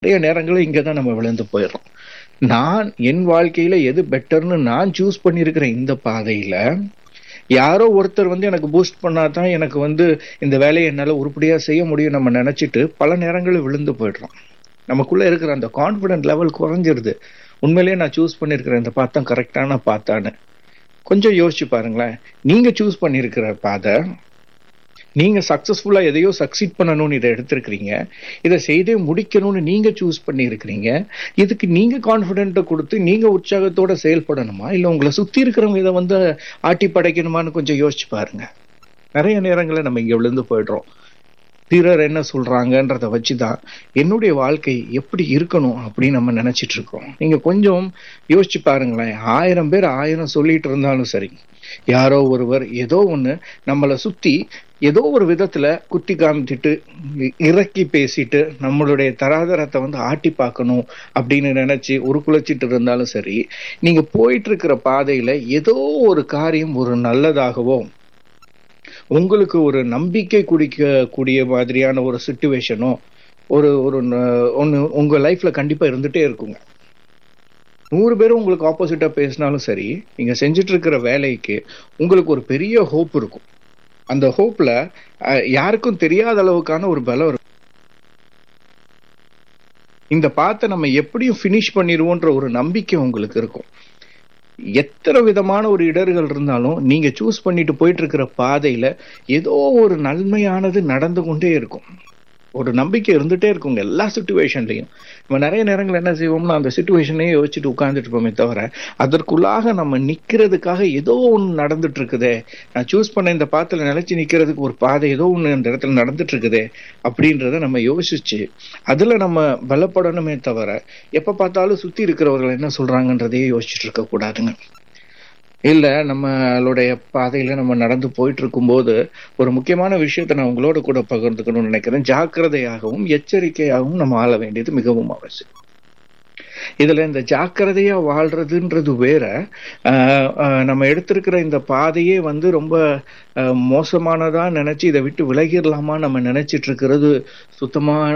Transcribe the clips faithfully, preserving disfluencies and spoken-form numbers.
நிறைய நேரங்களில் இங்கே தான் நம்ம விழுந்து போயிடுறோம். நான் என் வாழ்க்கையில எது பெட்டர்னு நான் சூஸ் பண்ணியிருக்கிற இந்த பாதையில யாரோ ஒருத்தர் வந்து எனக்கு பூஸ்ட் பண்ணாதான் எனக்கு வந்து இந்த வேலையை என்னால உருப்படியா செய்ய முடியும் நம்ம நினைச்சிட்டு பல நேரங்களில் விழுந்து போயிடுறோம். நமக்குள்ள இருக்கிற அந்த கான்ஃபிடென்ட் லெவல் குறைஞ்சிருது. உண்மையிலேயே நான் சூஸ் பண்ணியிருக்கிறேன் இந்த பாத்தம் கரெக்டான பாத்தான்னு கொஞ்சம் யோசிச்சு பாருங்களேன். நீங்க சூஸ் பண்ணியிருக்கிற பாதை, நீங்க சக்சஸ்ஃபுல்லா எதையோ சக்சீட் பண்ணணும்னு இதை எடுத்திருக்கிறீங்க, இதை செய்தே முடிக்கணும்னு நீங்க சூஸ் பண்ணி இருக்கிறீங்க. இதுக்கு நீங்க கான்பிடென்ட்டை கொடுத்து நீங்க உற்சாகத்தோட செயல்படணுமா, இல்ல உங்களை சுத்தி இருக்கிறவங்க இதை வந்து ஆட்டி படைக்கணுமான்னு கொஞ்சம் யோசிச்சு பாருங்க. நிறைய நேரங்களில் நம்ம இங்க விழுந்து போயிடுறோம். பிறர் என்ன சொல்றாங்கன்றத வச்சுதான் என்னுடைய வாழ்க்கை எப்படி இருக்கணும் அப்படின்னு நம்ம நினைச்சிட்டு இருக்கோம். நீங்க கொஞ்சம் யோசிச்சு பாருங்களேன். ஆயிரம் பேர் ஆயிரம் சொல்லிட்டு இருந்தாலும் சரி, யாரோ ஒருவர் ஏதோ ஒண்ணு நம்மளை சுத்தி ஏதோ ஒரு விதத்துல குத்தி காமிச்சிட்டு இறக்கி பேசிட்டு நம்மளுடைய தராதரத்தை வந்து ஆட்டி பார்க்கணும் அப்படின்னு நினைச்சு ஒரு குலைச்சிட்டு இருந்தாலும் சரி, நீங்க போயிட்டு இருக்கிற பாதையில ஏதோ ஒரு காரியம் ஒரு நல்லதாகவோ உங்களுக்கு ஒரு நம்பிக்கை குடிக்க கூடிய மாதிரியான ஒரு சிச்சுவேஷனோ ஒரு ஒரு ஒன்று உங்க லைஃப்ல கண்டிப்பா இருந்துட்டே இருக்குங்க. நூறு பேரும் உங்களுக்கு ஆப்போசிட்டா பேசினாலும் சரி, நீங்க செஞ்சுட்டு இருக்கிற வேலைக்கு உங்களுக்கு ஒரு பெரிய ஹோப் இருக்கும். அந்த ஹோப்ல யாருக்கும் தெரியாத அளவுக்கான ஒரு பலம் இருக்கும். இந்த பாத்தை நம்ம எப்படியும் ஃபினிஷ் பண்ணிடுவோன்ற ஒரு நம்பிக்கை உங்களுக்கு இருக்கும். எத்தனை விதமான ஒரு இடர்கள் இருந்தாலும் நீங்க சூஸ் பண்ணிட்டு போயிட்டு இருக்கிற பாதையில ஏதோ ஒரு நன்மையானது நடந்து கொண்டே இருக்கும். ஒரு நம்பிக்கை இருந்துட்டே இருக்குங்க எல்லா சிச்சுவேஷன்லையும். நம்ம நிறைய நேரங்கள் என்ன செய்வோம்னா அந்த சிச்சுவேஷனையே யோசிச்சுட்டு உட்கார்ந்துட்டு இருப்போமே தவிர அதற்குள்ளாக நம்ம நிக்கிறதுக்காக ஏதோ ஒண்ணு நடந்துட்டு இருக்குதே, நான் சூஸ் பண்ண இந்த பாத்துல நிலைச்சு நிக்கிறதுக்கு ஒரு பாதை ஏதோ ஒண்ணு அந்த இடத்துல நடந்துட்டு இருக்குதே அப்படின்றத நம்ம யோசிச்சு அதுல நம்ம பலப்படணுமே தவிர எப்ப பார்த்தாலும் சுத்தி இருக்கிறவர்கள் என்ன சொல்றாங்கன்றதையே யோசிச்சுட்டு இருக்க கூடாதுங்க. இல்ல நம்மளுடைய பாதையில நம்ம நடந்து போயிட்டு இருக்கும் போது ஒரு முக்கியமான விஷயத்த நான் உங்களோட கூட பகிர்ந்துக்கணும்னு நினைக்கிறேன். ஜாக்கிரதையாகவும் எச்சரிக்கையாகவும் நம்ம வாழ வேண்டியது மிகவும் அவசியம். இதுல இந்த ஜாக்கிரதையா வாழ்றதுன்றது வேற, ஆஹ் நம்ம எடுத்திருக்கிற இந்த பாதையே வந்து ரொம்ப மோசமானதா நினைச்சு இதை விட்டு விலகிடலாமா நம்ம நினைச்சிட்டு இருக்கிறது சுத்தமான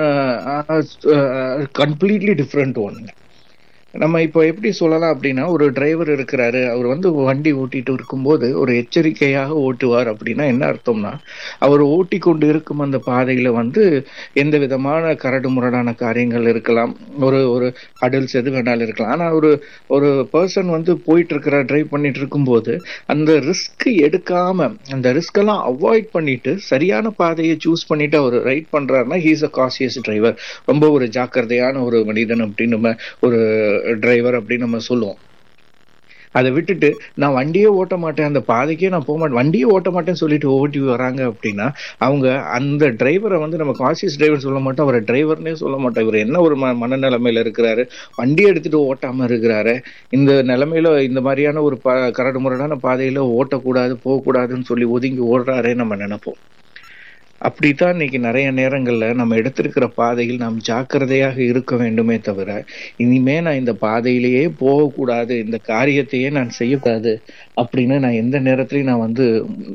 கம்ப்ளீட்லி டிஃப்ரெண்ட் ஒண்ணு. நம்ம இப்போ எப்படி சொல்லலாம் அப்படின்னா, ஒரு டிரைவர் இருக்கிறாரு, அவர் வந்து வண்டி ஓட்டிட்டு இருக்கும்போது ஒரு எச்சரிக்கையாக ஓட்டுவார். அப்படின்னா என்ன அர்த்தம்னா, அவர் ஓட்டி கொண்டு இருக்கும் அந்த பாதையில வந்து எந்த விதமான கரடு முரடான காரியங்கள் இருக்கலாம், ஒரு ஒரு அடல்ஸ் எது வேணாலும் இருக்கலாம். ஆனா ஒரு ஒரு பர்சன் வந்து போயிட்டு இருக்கிற டிரைவ் பண்ணிட்டு இருக்கும்போது அந்த ரிஸ்க் எடுக்காம அந்த ரிஸ்க் எல்லாம் அவாய்ட் பண்ணிட்டு சரியான பாதையை சூஸ் பண்ணிட்டு அவர் ரைட் பண்றாருன்னா ஹீஸ் அ காசியஸ் டிரைவர், ரொம்ப ஒரு ஜாக்கிரதையான ஒரு மனிதன் அப்படின்னு நம்ம ஒரு டிரைவர் அப்படின்னு நம்ம சொல்லுவோம். அதை விட்டுட்டு நான் வண்டியே ஓட்ட மாட்டேன், அந்த பாதைக்கே நான் போக மாட்டேன், வண்டியே ஓட்ட மாட்டேன்னு சொல்லிட்டு ஓட்டி வராங்க அப்படின்னா அவங்க அந்த டிரைவரை வந்து நம்ம காசியஸ் டிரைவர் சொல்ல மாட்டோம், அவரை டிரைவர்னே சொல்ல மாட்டோம். இவர் என்ன ஒரு ம மனநிலைமையில இருக்கிறாரு, வண்டியை எடுத்துட்டு ஓட்டாம இருக்கிறாரு, இந்த நிலைமையில இந்த மாதிரியான ஒரு ப கரடு முரடான பாதையில ஓட்டக்கூடாது போகக்கூடாதுன்னு சொல்லி ஒதுங்கி ஓடுறாரே நம்ம நினைப்போம். அப்படித்தான் இன்னைக்கு நிறைய நேரங்கள்ல நம்ம எடுத்திருக்கிற பாதையில் நாம் ஜாக்கிரதையாக இருக்க வேண்டுமே தவிர இனிமே நான் இந்த பாதையிலேயே போகக்கூடாது, இந்த காரியத்தையே நான் செய்யக்கூடாது அப்படின்னு நான் எந்த நேரத்திலையும் நான் வந்து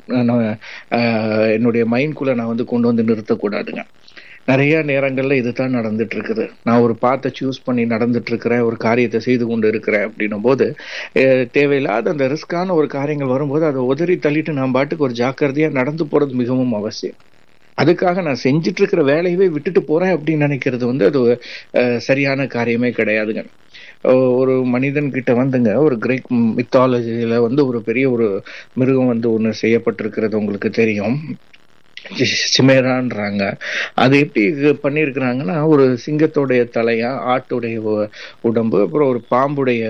என்னுடைய மைண்ட்குள்ள நான் வந்து கொண்டு வந்து நிறுத்தக்கூடாதுங்க. நிறைய நேரங்கள்ல இதுதான் நடந்துட்டு இருக்குது. நான் ஒரு பாத்தை சூஸ் பண்ணி நடந்துட்டு இருக்கிறேன், ஒரு காரியத்தை செய்து கொண்டு இருக்கிறேன் அப்படின்னும் போது தேவையில்லாத அந்த ரிஸ்கான ஒரு காரியங்கள் வரும்போது அதை உதறி தள்ளிட்டு நான் பாட்டுக்கு ஒரு ஜாக்கிரதையா நடந்து போறது மிகவும் அவசியம். அதுக்காக நான் செஞ்சுட்டு இருக்கிற வேலையவே விட்டுட்டு போறேன் அப்படின்னு நினைக்கிறது வந்து அது சரியான காரியமே கிடையாதுங்க. ஒரு மனிதன் கிட்ட வந்துங்க ஒரு கிரேக் மித்தாலஜியில வந்து ஒரு பெரிய ஒரு மிருகம் வந்து ஒண்ணு செய்யப்பட்டிருக்கிறது உங்களுக்கு தெரியும், சிமேரான்றாங்க. அது எப்படி பண்ணிருக்கிறாங்கன்னா, ஒரு சிங்கத்தோடைய தலையா, ஆட்டுடைய உடம்பு, அப்புறம் ஒரு பாம்புடைய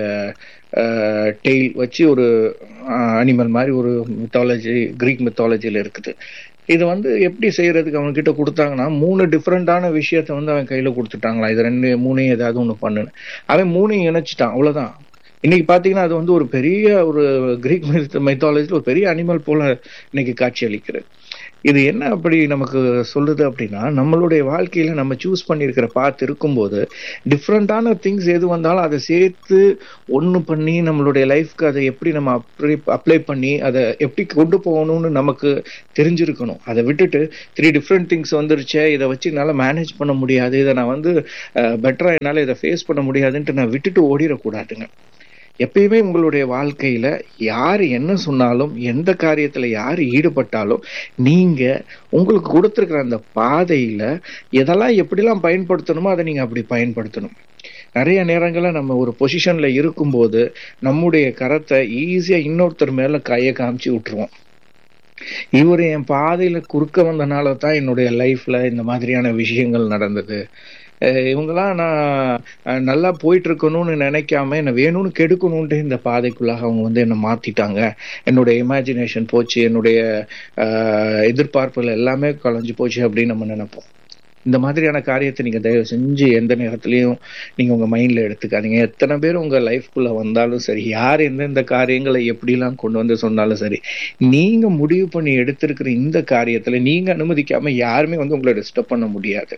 டெய்ல் வச்சு ஒரு அனிமல் மாதிரி ஒரு மித்தாலஜி கிரீக் மித்தாலஜியில இருக்குது. இது வந்து எப்படி செய்யறதுக்கு அவன் கிட்ட கொடுத்தாங்கன்னா மூணு டிஃப்ரெண்டான விஷயத்த வந்து அவன் கையில கொடுத்துட்டாங்களா, இது ரெண்டு மூணையும் ஏதாவது ஒண்ணு பண்ணுன்னு. அவன் மூணையும் இணைச்சிட்டான், அவ்வளவுதான். இன்னைக்கு பாத்தீங்கன்னா அது வந்து ஒரு பெரிய ஒரு கிரீக் மைத்தாலஜில ஒரு பெரிய அனிமல் போல இன்னைக்கு காட்சி அளிக்கிறது. இது என்ன அப்படி நமக்கு சொல்லுது அப்படின்னா, நம்மளுடைய வாழ்க்கையில நம்ம சூஸ் பண்ணியிருக்கிற பாத் இருக்கும்போது டிஃப்ரெண்டான திங்ஸ் எது வந்தாலும் அதை சேர்த்து ஒன்று பண்ணி நம்மளுடைய லைஃப்க்கு அதை எப்படி நம்ம அப்ளை அப்ளை பண்ணி அதை எப்படி கொண்டு போகணும்னு நமக்கு தெரிஞ்சிருக்கணும். அதை விட்டுட்டு த்ரீ டிஃப்ரெண்ட் திங்ஸ் வந்துருச்சே, இதை வச்சு என்னால் மேனேஜ் பண்ண முடியாது, இதை நான் வந்து பெட்டராக என்னால் இதை ஃபேஸ் பண்ண முடியாதுன்ட்டு நான் விட்டுட்டு ஓடிடக்கூடாதுங்க. எப்பயுமே உங்களுடைய வாழ்க்கையில யாரு என்ன சொன்னாலும், எந்த காரியத்துல யாரு ஈடுபட்டாலும், நீங்க உங்களுக்கு கொடுத்திருக்கிற அந்த பாதையில எதெல்லாம் எப்படிலாம் பயன்படுத்தணுமோ அதை நீங்க அப்படி பயன்படுத்தணும். நிறைய நேரங்கள்ல நம்ம ஒரு பொசிஷன்ல இருக்கும்போது நம்முடைய கரத்தை ஈஸியா இன்னொருத்தர் மேல கையை காமிச்சு விட்டுருவோம். இவரு என் பாதையில குறுக்க வந்தனால தான் என்னுடைய லைஃப்ல இந்த மாதிரியான விஷயங்கள் நடந்தது, இவங்கெல்லாம் நான் நல்லா போயிட்டு இருக்கணும்னு நினைக்காம என்ன வேணும்னு கெடுக்கணும்ட்டு இந்த பாதைக்குள்ளாக அவங்க வந்து என்னை மாத்திட்டாங்க, என்னுடைய இமேஜினேஷன் போச்சு, என்னுடைய ஆஹ் எதிர்பார்ப்புகள் எல்லாமே கலைஞ்சு போச்சு அப்படின்னு நம்ம நினைப்போம். இந்த மாதிரியான காரியத்தை நீங்க தயவு செஞ்சு எந்த நேரத்திலையும் நீங்க உங்க மைண்ட்ல எடுத்துக்காதீங்க. எத்தனை பேர் உங்க லைஃப்குள்ள வந்தாலும் சரி, யார் எந்தெந்த காரியங்களை எப்படிலாம் கொண்டு வந்து சொன்னாலும் சரி, நீங்க முடிவு பண்ணி எடுத்திருக்கிற இந்த காரியத்துல நீங்க அனுமதிக்காம யாருமே வந்து உங்களை டிஸ்டர்ப் பண்ண முடியாது.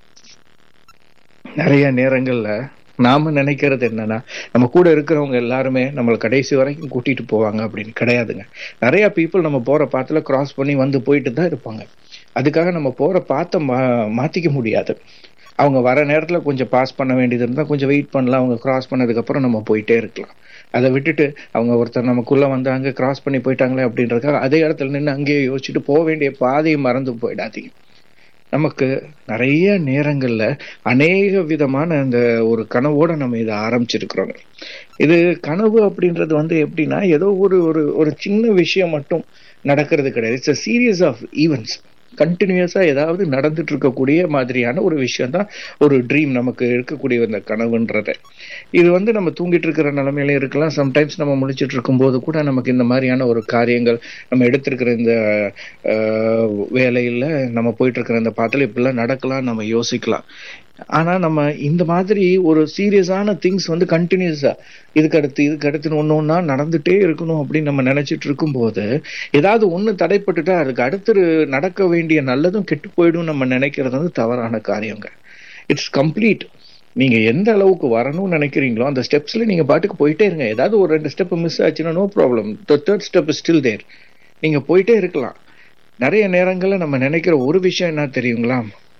நிறைய நேரங்கள்ல நாம நினைக்கிறது என்னன்னா, நம்ம கூட இருக்கிறவங்க எல்லாருமே நம்மளை கடைசி வரைக்கும் கூட்டிட்டு போவாங்க அப்படின்னு. கிடையாதுங்க. நிறைய பீப்புள் நம்ம போற பாத்துல கிராஸ் பண்ணி வந்து போயிட்டு தான் இருப்பாங்க. அதுக்காக நம்ம போற பாத்தை மா மாத்திக்க முடியாது. அவங்க வர நேரத்துல கொஞ்சம் பாஸ் பண்ண வேண்டியது இருந்தா கொஞ்சம் வெயிட் பண்ணலாம், அவங்க கிராஸ் பண்ணதுக்கு அப்புறம் நம்ம போயிட்டே இருக்கலாம். அதை விட்டுட்டு அவங்க ஒருத்தர் நமக்குள்ள வந்து அங்க கிராஸ் பண்ணி போயிட்டாங்களே அப்படின்றதுக்காக அதே இடத்துல நின்று அங்கேயே யோசிச்சுட்டு போக வேண்டிய பாதையை மறந்து போயிடாதீங்க. நமக்கு நிறைய நேரங்கள்ல அநேக விதமான அந்த ஒரு கனவோட நம்ம இதை ஆரம்பிச்சிருக்கிறோங்க. இது கனவு அப்படின்றது வந்து எப்படின்னா, ஏதோ ஒரு ஒரு சின்ன விஷயம் மட்டும் நடக்கிறது கிடையாது. It's a series of events. கண்டினியூஸா ஏதாவது நடந்துட்டு இருக்கக்கூடிய மாதிரியான ஒரு விஷயம் தான் ஒரு ட்ரீம், நமக்கு இருக்கக்கூடிய அந்த கனவுன்றது. இது வந்து நம்ம தூங்கிட்டு இருக்கிற நிலைமையில இருக்கலாம், சம்டைம்ஸ் நம்ம முழிச்சிட்டு இருக்கும் போது கூட நமக்கு இந்த மாதிரியான ஒரு காரியங்கள், நம்ம எடுத்திருக்கிற இந்த ஆஹ் வேலையில நம்ம போயிட்டு இருக்கிற இந்த பாத்துல இப்படிலாம் நடக்கலாம் நம்ம யோசிக்கலாம். ஆனா நம்ம இந்த மாதிரி ஒரு சீரியஸான திங்ஸ் வந்து கண்டினியூஸா இதுக்கு அடுத்து இதுக்கு அடுத்து ஒண்ணு ஒன்னா நடந்துட்டே இருக்கணும் அப்படின்னு நம்ம நினைச்சிட்டு இருக்கும் போது ஏதாவது ஒண்ணு தடைப்பட்டுட்டா அதுக்கு அடுத்து நடக்க வேண்டிய நல்லதும் கெட்டு போயிடும் நம்ம நினைக்கிறது வந்து தவறான காரியங்க. It's complete. நீங்க எந்த அளவுக்கு வரணும்னு நினைக்கிறீங்களோ அந்த ஸ்டெப்ஸ்ல நீங்க பாட்டுக்கு போயிட்டே இருங்க. ஏதாவது ஒரு ரெண்டு ஸ்டெப் மிஸ் ஆச்சுன்னா no problem, the third step is still there. நீங்க போயிட்டே இருக்கலாம். நிறைய நேரங்கள்ல நம்ம நினைக்கிற ஒரு விஷயம் என்ன தெரியுங்களா,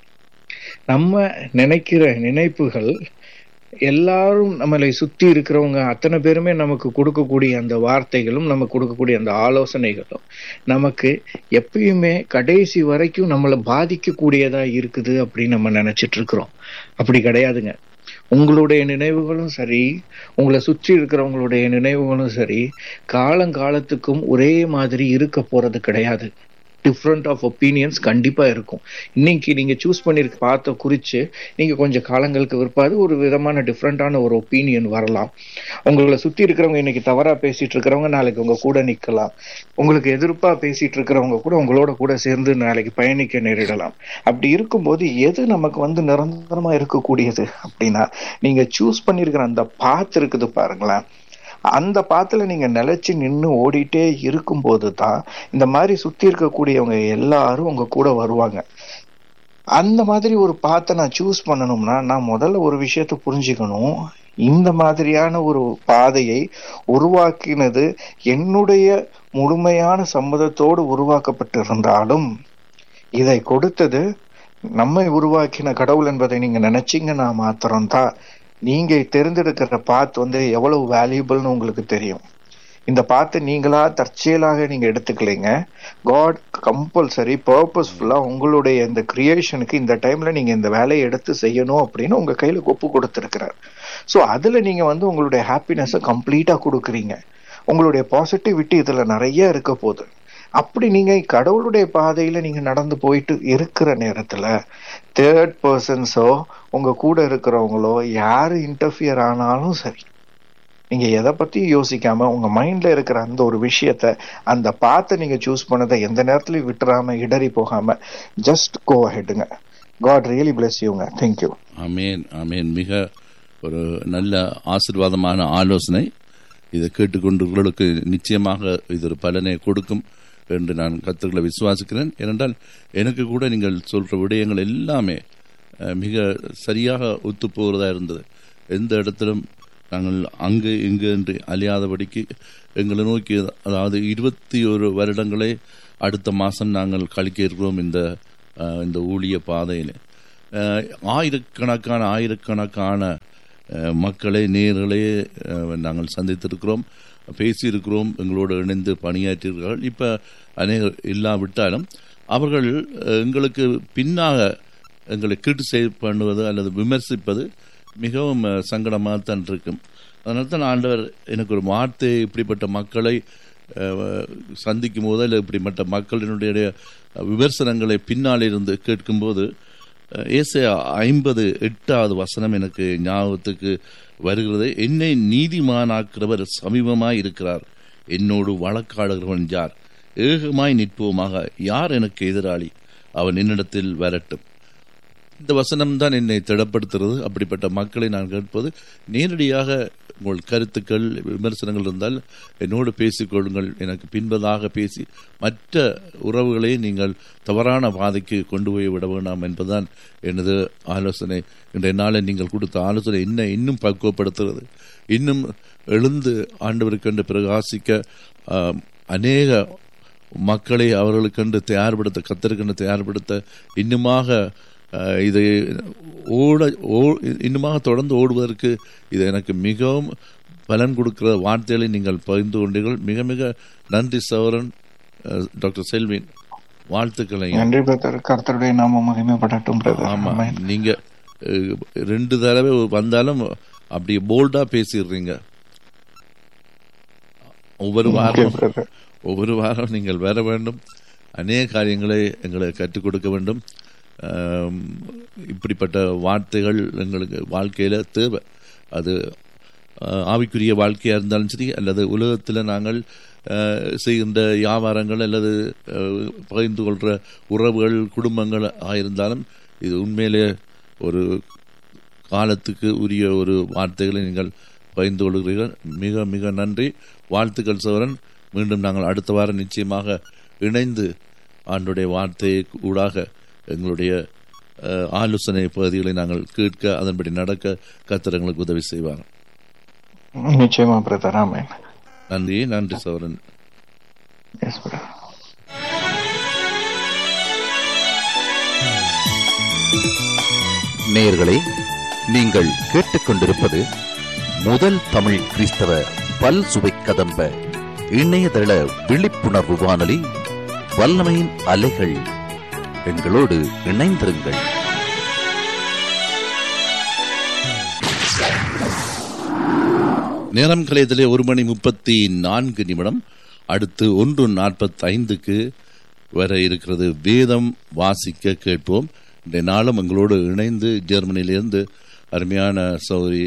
நம்ம நினைக்கிற நினைப்புகள் எல்லாரும் நம்மளை சுத்தி இருக்கிறவங்க அத்தனை பேருமே நமக்கு கொடுக்கக்கூடிய அந்த வார்த்தைகளும் நமக்கு கொடுக்கக்கூடிய அந்த ஆலோசனைகளும் நமக்கு எப்பயுமே கடைசி வரைக்கும் நம்மளை பாதிக்கக்கூடியதா இருக்குது அப்படின்னு நம்ம நினைச்சிட்டு இருக்கிறோம். அப்படி கிடையாதுங்க. உங்களுடைய நினைவுகளும் சரி, உங்களை சுற்றி இருக்கிறவங்களுடைய நினைவுகளும் சரி, காலங்காலத்துக்கும் ஒரே மாதிரி இருக்க போறது கிடையாது. டிஃப்ரெண்ட் ஆஃப் ஒப்பீனியன்ஸ் கண்டிப்பா இருக்கும். இன்னைக்கு நீங்க சூஸ் பண்ணிருக்க பார்த்த குறிச்சு நீங்க கொஞ்சம் காலங்களுக்கு விற்பாது ஒரு விதமான டிஃப்ரெண்டான ஒரு ஒப்பீனியன் வரலாம். உங்களை சுத்தி இருக்கிறவங்க இன்னைக்கு தவறா பேசிட்டு இருக்கிறவங்க நாளைக்கு உங்க கூட நிக்கலாம். உங்களுக்கு எதிர்ப்பா பேசிட்டு இருக்கிறவங்க கூட உங்களோட கூட சேர்ந்து நாளைக்கு பயணிக்க நேரிடலாம். அப்படி இருக்கும்போது எது நமக்கு வந்து நிரந்தரமா இருக்கக்கூடியது அப்படின்னா, நீங்க சூஸ் பண்ணிருக்கிற அந்த பாத்து இருக்குது பாருங்களேன், அந்த பாத்துல நீங்க நிலைச்சு நின்று ஓடிட்டே இருக்கும் போதுதான் இந்த மாதிரி சுத்தி இருக்கக்கூடியவங்க எல்லாரும் உங்க கூட வருவாங்க. அந்த மாதிரி ஒரு பாத்தை நான் சூஸ் பண்ணணும்னா நான் முதல்ல ஒரு விஷயத்த புரிஞ்சுக்கணும். இந்த மாதிரியான ஒரு பாதையை உருவாக்கினது என்னுடைய முழுமையான சம்மதத்தோடு உருவாக்கப்பட்டிருந்தாலும் இதை கொடுத்தது நம்மை உருவாக்கின கடவுள் என்பதை நீங்க நினைச்சீங்கன்னா மாத்திரம்தான் நீங்க தேர்ந்தெடுக்கிற பாத் வந்து எவ்வளவு வேல்யூபிள்னு உங்களுக்கு தெரியும். இந்த பாத்தை நீங்களா தற்செயலாக நீங்க எடுத்துக்கலைங்க. காட் கம்பல்சரி பர்பஸ்ஃபுல்லா உங்களுடைய இந்த கிரியேஷனுக்கு இந்த டைம்ல நீங்க இந்த வேலையை எடுத்து செய்யணும் அப்படின்னு உங்க கையில ஒப்பு கொடுத்துருக்கிறார். ஸோ அதுல நீங்க வந்து உங்களுடைய ஹாப்பினஸை கம்ப்ளீட்டா கொடுக்குறீங்க. உங்களுடைய பாசிட்டிவிட்டி இதுல நிறைய இருக்க போகுது. அப்படி நீங்க கடவுளுடைய பாதையில நீங்க நடந்து போயிட்டு இருக்கிற நேரத்துல தேர்ட் பர்சன்ஸோ உங்க கூட இருக்கிறவங்களோ யாரு இன்டர்ஃபியர் ஆனாலும் சரி, நீங்க எதை பத்தி யோசிக்காம உங்க மைண்ட்ல இருக்கிற அந்த ஒரு விஷயத்த அந்த பாத்தை நீங்க சூஸ் பண்ணதை எந்த நேரத்துலயும் விட்டுறாம இடறி போகாம just go அஹெட்ங்க. God really plus யூங்க. தேங்க்யூ. ஆமேன், ஆமேன். மிக ஒரு நல்ல ஆசீர்வாதமான ஆலோசனை. இதை கேட்டுக்கொண்டவர்களுக்கு நிச்சயமாக இது ஒரு பலனை கொடுக்கும். என்று நான் கர்த்தர்களை விசுவாசிக்கிறேன். ஏனென்றால் எனக்கு கூட நீங்கள் சொல்ற விடயங்கள் எல்லாமே மிக சரியாக ஒத்து போகிறதா இருந்தது. எந்த இடத்திலும் நாங்கள் அங்கு இங்கு என்று அழியாதபடிக்கு எங்களை நோக்கி, அதாவது இருபத்தி ஒரு வருடங்களே அடுத்த மாதம் நாங்கள் கழிக்க இருக்கிறோம் இந்த இந்த ஊழிய பாதையில். ஆயிரக்கணக்கான ஆயிரக்கணக்கான மக்களை நேர்களே நாங்கள் சந்தித்திருக்கிறோம், பேசியிருக்கிறோம், எங்களோடு இணைந்து பணியாற்றியிருக்கிறார்கள். இப்போ அநேகர் இல்லாவிட்டாலும் அவர்கள் எங்களுக்கு பின்னாக எங்களை கிரிட்டிசைஸ் பண்ணுவது அல்லது விமர்சிப்பது மிகவும் சங்கடமாக தான் இருக்கும். அதனால தான் ஆண்டவர் எனக்கு ஒரு வார்த்தை, இப்படிப்பட்ட மக்களை சந்திக்கும் போது இல்லை இப்படிப்பட்ட மக்களினுடைய விமர்சனங்களை பின்னால் இருந்து கேட்கும்போது ஏசாயா ஐம்பது எட்டாவது வசனம் எனக்கு ஞாபகத்துக்கு வருகிறது. என்னை நீதிமானாக்கிறவர் சமீபமாய் இருக்கிறார், என்னோடு வழக்காடுகிறவன் யார்? ஏகமாய் நிற்போமாக, யார் எனக்கு எதிராளி? அவன் என்னிடத்தில் வரட்டும். இந்த வசனம் தான் என்னை திடப்படுத்துறது. அப்படிப்பட்ட மக்களை நான் கேட்பது, நேரடியாக உங்கள் கருத்துக்கள் விமர்சனங்கள் இருந்தால் என்னோடு பேசிக்கொள்ளுங்கள். எனக்கு பின்பதாக பேசி மற்ற உறவுகளை நீங்கள் தவறான பாதைக்கு கொண்டு போய் விட வேண்டாம் என்பதுதான் எனது ஆலோசனை. இன்றைய நாளை நீங்கள் கொடுத்த ஆலோசனை என்ன இன்னும் பக்குவப்படுத்துகிறது, இன்னும் எழுந்து ஆண்டவருக்கென்று பிரகாசிக்க அநேக மக்களை அவர்களுக்கென்று தயார்படுத்த, கர்த்தருக்கென்று தயார்படுத்த, இன்னுமாக இதை ஓட இன்னுமாக தொடர்ந்து ஓடுவதற்கு இது எனக்கு மிகவும் பலன் கொடுக்கிற வார்த்தைகளை நீங்கள் பகிர்ந்து கொண்டீர்கள். மிக மிக நன்றி சகோதரன் டாக்டர் செல்வின். வாழ்த்துக்களை. நன்றி பிரதர். கர்த்தருடைய நாமம் மகிமைப்படட்டும் பிரதர். ஆமா, நீங்க ரெண்டு தடவை வந்தாலும் அப்படி போல்டா பேசிடுறீங்க. ஒவ்வொரு வாரம் ஒவ்வொரு வாரம் நீங்கள் வர வேண்டும், அநேக காரியங்களை எங்களை கற்றுக் கொடுக்க வேண்டும். இப்படிப்பட்ட வார்த்தைகள் எங்களுக்கு வாழ்க்கையில் தேவை. அது ஆவிக்குரிய வாழ்க்கையாக இருந்தாலும் சரி, அல்லது உலகத்தில் நாங்கள் செய்கின்ற வியாபாரங்கள் அல்லது பகிர்ந்து கொள்கிற உறவுகள், குடும்பங்கள் ஆயிருந்தாலும் இது உண்மையிலே ஒரு காலத்துக்கு உரிய ஒரு வார்த்தைகளை நீங்கள் பகிர்ந்து கொள்கிறீர்கள். மிக மிக நன்றி. வாழ்த்துக்கள் சோரன். மீண்டும் நாங்கள் அடுத்த வாரம் நிச்சயமாக இணைந்து ஆண்டுடைய வார்த்தையை ஊடாக எங்களுடைய ஆலோசனை பகுதிகளை நாங்கள் கேட்க, அதன்படி நடக்க கர்த்தர் எங்களுக்கு உதவி செய்வாங்க. நிச்சயமா பிரதர். ஆமென். நன்றி. நன்றி சோரன். நேயர்களே, நீங்கள் கேட்டுக்கொண்டிருப்பது முதல் தமிழ் கிறிஸ்தவ பல் சுவை கதம்ப இணையதள விழிப்புணர்வு வானொலி வல்லமையின் அலைகள். எங்களோடு இணைந்திருங்கள். நேரம் கலையத்திலே ஒரு மணி முப்பத்தி நான்கு நிமிடம். அடுத்து ஒன்று நாற்பத்தி ஐந்துக்கு வர இருக்கிறது வேதம் வாசிக்க கேட்போம். இன்றைய நாளும் எங்களோடு இணைந்து ஜெர்மனியிலிருந்து அருமையான சகோதரி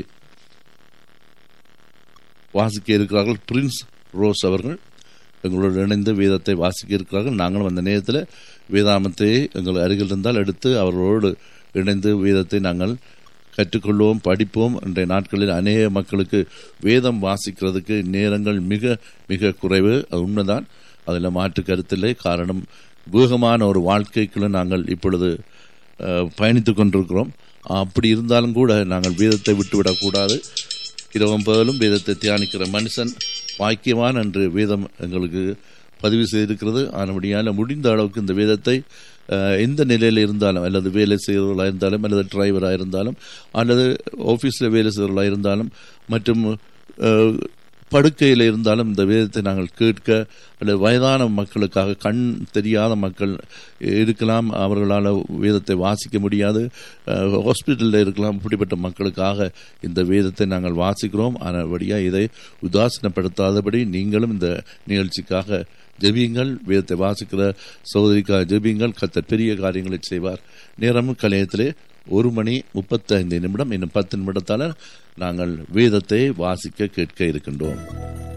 வாசிக்க இருக்கிறார்கள். பிரின்ஸ் ரோஸ் அவர்கள் எங்களோடு இணைந்து வேதத்தை வாசிக்க இருக்கிறார்கள். நாங்களும் அந்த நேரத்தில் வேதாமத்தை எங்கள் அருகில் இருந்தால் எடுத்து அவர்களோடு இணைந்து வேதத்தை நாங்கள் கற்றுக்கொள்வோம், படிப்போம். இன்றைய நாட்களில் அநேக மக்களுக்கு வேதம் வாசிக்கிறதுக்கு நேரங்கள் மிக மிக குறைவு. அது உண்மைதான், அதில் மாற்று கருத்தில்லை. காரணம், வேகமான ஒரு வாழ்க்கைக்குள்ள நாங்கள் இப்பொழுது பயணித்து கொண்டிருக்கிறோம். அப்படி இருந்தாலும் கூட நாங்கள் வேதத்தை விட்டுவிடக்கூடாது. இரவும் பகலும் வேதத்தை தியானிக்கிற மனுஷன் வாக்கியவான் என்று வேதம் எங்களுக்கு பதிவு செய்திருக்கிறது. ஆனபடியால் முடிந்த அளவுக்கு இந்த வேதத்தை எந்த நிலையில் இருந்தாலும், அல்லது வேலை செய்கிறவர்களாக இருந்தாலும், அல்லது டிரைவராக இருந்தாலும், அல்லது ஆஃபீஸில் வேலை செய்கிறவர்களாக இருந்தாலும், மற்றும் படுக்கையில் இருந்தாலும் இந்த வேதத்தை நாங்கள் கேட்க, அல்லது வயதான மக்களுக்காக, கண் தெரியாத மக்கள் இருக்கலாம், அவர்களால் வேதத்தை வாசிக்க முடியாது, ஹாஸ்பிட்டலில் இருக்கலாம், இப்படிப்பட்ட மக்களுக்காக இந்த வேதத்தை நாங்கள் வாசிக்கிறோம். ஆனபடியாக இதை உதாசீனப்படுத்தாதபடி நீங்களும் இந்த நிகழ்ச்சிக்காக ஜெபியுங்கள். வேதத்தை வாசிக்கிற சகோதரிக்காக ஜெபியுங்கள். கர்த்தர் பெரிய காரியங்களை செய்வார். நேரம் கலையத்திலே ஒரு மணி முப்பத்தி ஐந்து நிமிடம். இன்னும் பத்து நிமிடத்தால் நாங்கள் வேதத்தை வாசிக்க கேட்க இருக்கின்றோம்.